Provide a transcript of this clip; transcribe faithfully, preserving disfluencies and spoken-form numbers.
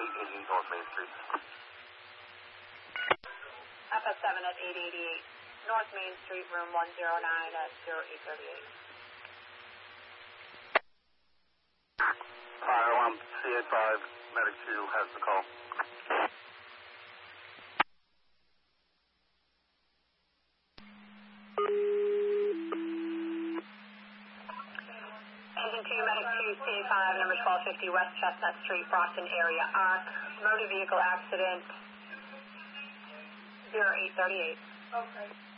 eight eighty-eight North Main Street. F S seven at eight eighty-eight North Main Street, room one oh nine at oh eight thirty-eight. Fire alarm C eighty-five, medic two has the call. Engine two, medic two, C eighty-five, number twelve fifty West Chestnut Street, Brockton area, arc, motor vehicle accident, oh eight thirty-eight. Okay.